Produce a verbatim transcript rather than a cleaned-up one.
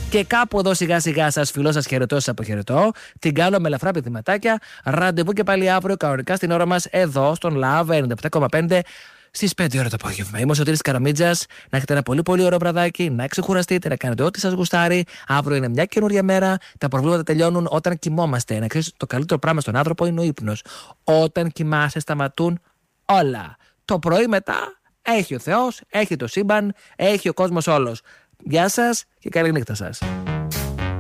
Και κάπου εδώ σιγά σιγά σας φιλώ, σας χαιρετώ, σας αποχαιρετώ. Την κάνω με ελαφρά πενθυματάκια. Ραντεβού και πάλι αύριο κανονικά στην ώρα μας εδώ στον Love ενενήντα επτά κόμμα πέντε στις πέντε ώρα το απόγευμα. Είμαι ο Σωτήρης Καραμίτζας. Να έχετε ένα πολύ πολύ ωραίο βραδάκι, να ξεκουραστείτε, να κάνετε ό,τι σας γουστάρει. Αύριο είναι μια καινούρια μέρα. Τα προβλήματα τελειώνουν όταν κοιμόμαστε. Να ξέρεις, το καλύτερο πράγμα στον άνθρωπο είναι ο ύπνος. Όταν κοιμάσαι, σταματούν όλα. Το πρωί μετά έχει ο Θεός, έχει το σύμπαν, έχει ο κόσμος όλος. Γεια σας και καλή νύχτα σας.